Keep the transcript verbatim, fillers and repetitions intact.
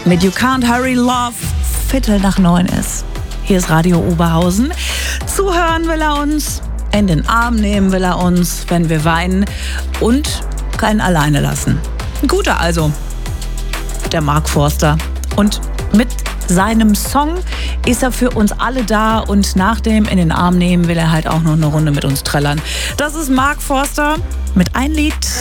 mit You Can't Hurry Love Viertel nach neun ist. Hier ist Radio Oberhausen. Zuhören will er uns, in den Arm nehmen will er uns, wenn wir weinen und keinen alleine lassen. Ein guter also, der Mark Forster. Und mit seinem Song ist er für uns alle da und nach dem in den Arm nehmen will er halt auch noch eine Runde mit uns trällern. Das ist Mark Forster mit ein Lied